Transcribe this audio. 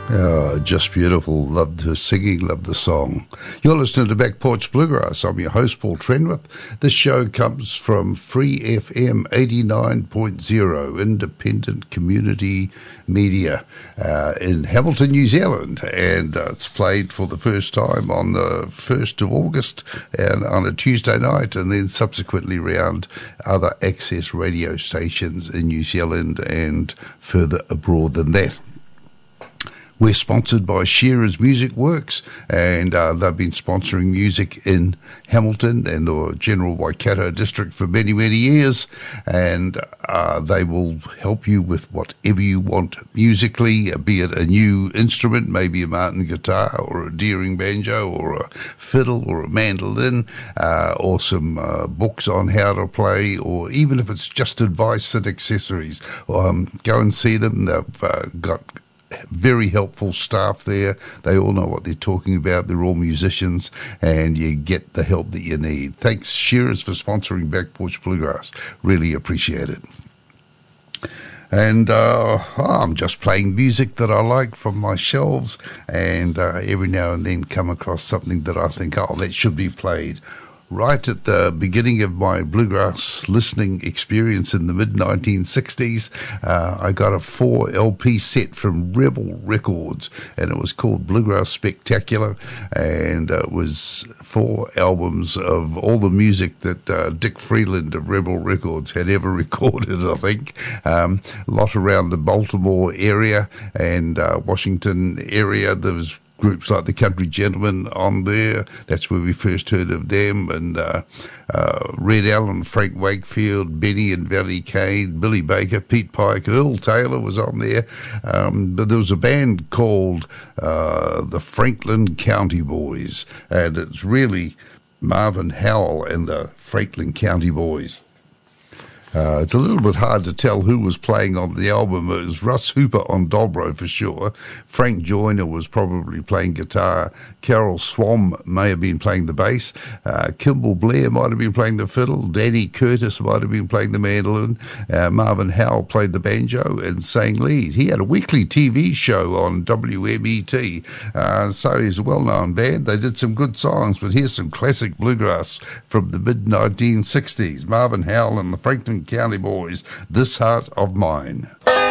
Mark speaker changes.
Speaker 1: Just beautiful. Loved her singing, loved the song. You're listening to Back Porch Bluegrass. I'm your host, Paul Trenwith. This show comes from Free FM 89.0, independent community media in Hamilton, New Zealand. And it's played for the first time on the 1st of August and on a Tuesday night, and then subsequently around other access radio stations in New Zealand and further abroad than that. We're sponsored by Shearer's Music Works, and they've been sponsoring music in Hamilton and the general Waikato district for many, many years, and they will help you with whatever you want musically, be it a new instrument, maybe a Martin guitar or a Deering banjo or a fiddle or a mandolin, or some books on how to play, or even if it's just advice and accessories. Go and see them. They've got very helpful staff there. They all know what they're talking about. They're all musicians, and you get the help that you need. Thanks, Shearers, for sponsoring Back Porch Bluegrass. Really appreciate it. And I'm just playing music that I like from my shelves, and every now and then come across something that I think, that should be played. Right at the beginning of my bluegrass listening experience in the mid-1960s, I got a 4 LP set from Rebel Records, and it was called Bluegrass Spectacular, and it was 4 albums of all the music that Dick Freeland of Rebel Records had ever recorded, I think. A lot around the Baltimore area and Washington area. There was groups like the Country Gentlemen on there. That's where we first heard of them. And Red Allen, Frank Wakefield, Benny and Valley Kane, Billy Baker, Pete Pike, Earl Taylor was on there. But there was a band called the Franklin County Boys, and it's really Marvin Howell and the Franklin County Boys. It's a little bit hard to tell who was playing on the album. It was Russ Hooper on dobro for sure. Frank Joyner was probably playing guitar. Carol Swam may have been playing the bass. Kimball Blair might have been playing the fiddle. Danny Curtis might have been playing the mandolin. Marvin Howell played the banjo and sang lead. He had a weekly TV show on WMET, so he's a well-known band. They did some good songs, but here's some classic bluegrass from the mid-1960s. Marvin Howell and the Franklin County Boys, This Heart of Mine.